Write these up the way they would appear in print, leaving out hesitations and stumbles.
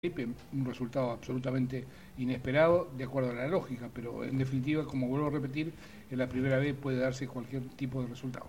un resultado absolutamente inesperado de acuerdo a la lógica, pero en definitiva, como vuelvo a repetir, en la primera vez puede darse cualquier tipo de resultado.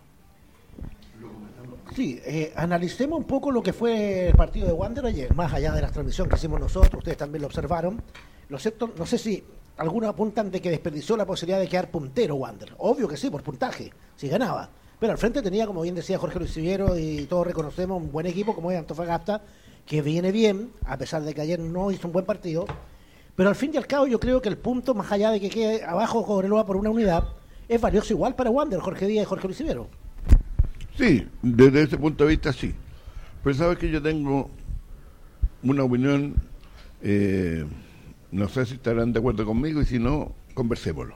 Sí, analicemos un poco lo que fue el partido de Wander ayer, más allá de la transmisión que hicimos nosotros, ustedes también lo observaron. Lo cierto, no sé si algunos apuntan de que desperdició la posibilidad de quedar puntero Wander. Obvio que sí, por puntaje, si ganaba. Pero al frente tenía, como bien decía Jorge Luis Siviero, y todos reconocemos, un buen equipo como es Antofagasta, que viene bien, a pesar de que ayer no hizo un buen partido. Pero al fin y al cabo yo creo que el punto, más allá de que quede abajo Cobreloa por una unidad, es valioso igual para Wander, Jorge Díaz y Jorge Luis Siviero. Sí, desde ese punto de vista sí. Pero sabes que yo tengo una opinión, no sé si estarán de acuerdo conmigo y si no, conversémoslo.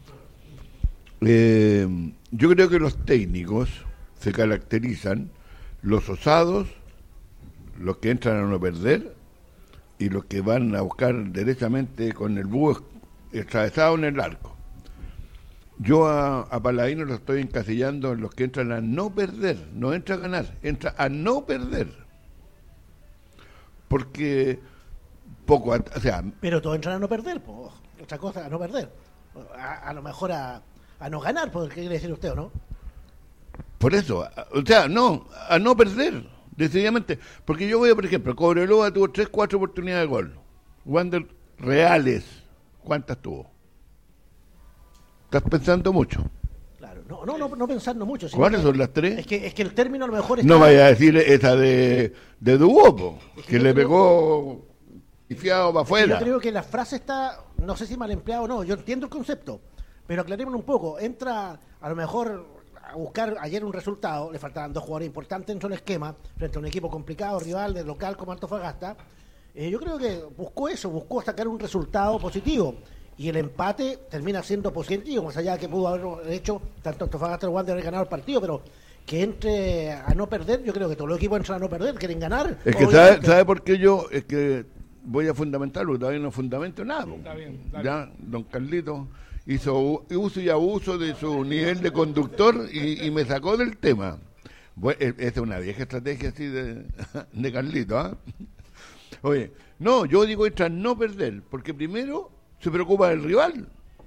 Yo creo que los técnicos se caracterizan, los osados, los que entran a no perder y los que van a buscar derechamente con el búho atravesado en el arco. Yo a Paladino lo estoy encasillando en los que entran a no perder, no entra a ganar, entra a no perder. Porque poco, o sea... Pero todos entran a no perder, pues, otra cosa, a no perder. A lo mejor a no ganar, ¿qué quiere decir usted o no? Por eso, o sea, no, a no perder, decididamente. Porque yo voy a, por ejemplo, Cobreloa tuvo 3-4 oportunidades de gol. Wander reales, ¿cuántas tuvo? Estás pensando mucho. Claro, no pensando mucho. ¿Cuáles son las tres? Es que el término a lo mejor está... No vaya a decir esa de Duopo, que le pegó pifiado para afuera. Yo creo que la frase está, no sé si mal empleada o no, yo entiendo el concepto, pero aclarémonos un poco. Entra a lo mejor a buscar ayer un resultado, le faltaban dos jugadores importantes dentro del esquema, frente a un equipo complicado, rival de local como Antofagasta. Yo creo que buscó sacar un resultado positivo. Y el empate termina siendo positivo, más allá de que pudo haber hecho tanto Antofagasta como Wander haber ganado el partido, pero que entre a no perder, yo creo que todos los equipos entran a no perder, quieren ganar. Es que ¿sabe por qué yo? Es que voy a fundamentarlo, todavía no fundamento nada. Está bien, dale. Ya, don Carlito hizo uso y abuso de su nivel de conductor y me sacó del tema. Bueno, esa es una vieja estrategia así de Carlito, ¿ah? Oye, no, yo digo entra a no perder, porque primero se preocupa del rival.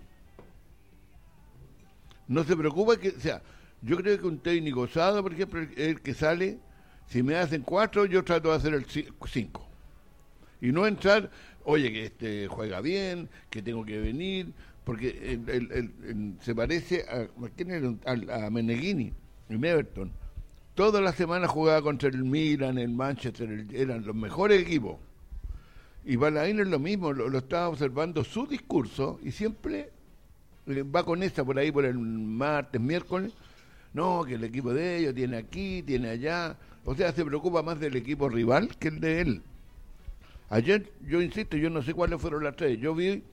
No se preocupa que, o sea, yo creo que un técnico osado, por ejemplo, el que sale, si me hacen 4, yo trato de hacer el 5. Y no entrar, oye, que este juega bien, que tengo que venir, porque se parece a Meneghini, en Everton. Toda la semana jugaba contra el Milan, el Manchester, eran los mejores equipos. Y Paladino es lo mismo, lo estaba observando su discurso y siempre va con esa por ahí por el martes, miércoles. No, que el equipo de ellos tiene aquí, tiene allá. O sea, se preocupa más del equipo rival que el de él. Ayer, yo insisto, yo no sé cuáles fueron las tres. Yo vi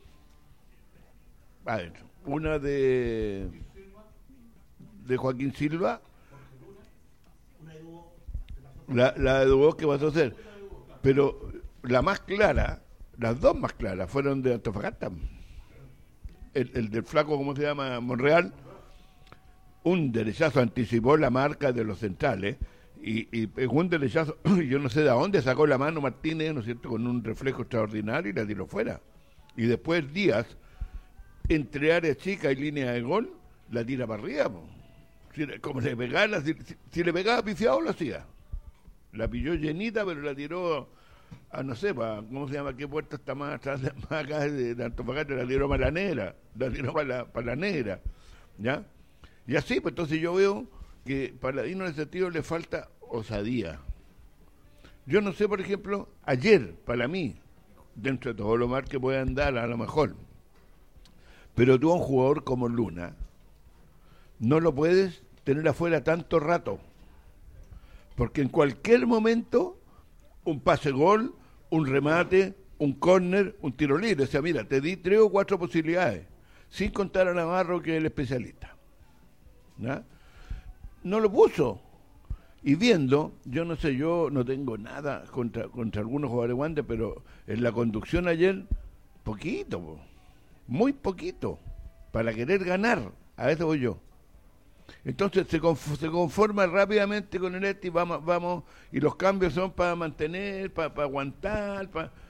una de Joaquín Silva, la de Dubó que pasó a ser. Pero la más clara, las dos más claras fueron de Antofagasta. El del flaco, ¿cómo se llama? Monreal, un derechazo anticipó la marca de los centrales y pegó un derechazo, yo no sé de dónde sacó la mano Martínez, ¿no es cierto?, con un reflejo extraordinario y la tiró fuera. Y después Díaz, entre área chica y línea de gol, la tira para arriba. Como le pegara, si le pegaba pifiado, lo hacía. La pilló llenita, pero la tiró a no sé, ¿cómo se llama? ¿Qué puerta está más atrás, más acá de Antofagasta? La tiró para la negra, para la negra, ¿ya? Y así, pues entonces yo veo que Paladino en ese sentido le falta osadía. Yo no sé, por ejemplo, ayer, para mí, dentro de todo lo mal que puedan dar a lo mejor, pero tú a un jugador como Luna, no lo puedes tener afuera tanto rato, porque en cualquier momento un pase gol, un remate, un córner, un tiro libre. O sea, mira, te di 3 o 4 posibilidades, sin contar a Navarro, que es el especialista. ¿Ya? No lo puso. Y viendo, yo no sé, yo no tengo nada contra algunos jugadores de Wander, pero en la conducción ayer, poquito, muy poquito, para querer ganar. A eso voy yo. Entonces se conforma rápidamente con el y vamos, y los cambios son para mantener, para aguantar,